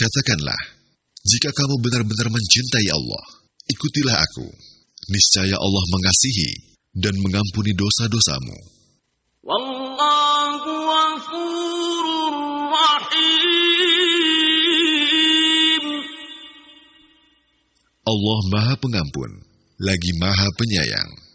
Katakanlah, jika kamu benar-benar mencintai Allah, ikutilah aku. Niscaya Allah mengasihi dan mengampuni dosa-dosamu. Wallahu ghafurur rahim. Allah Maha Pengampun, lagi Maha Penyayang.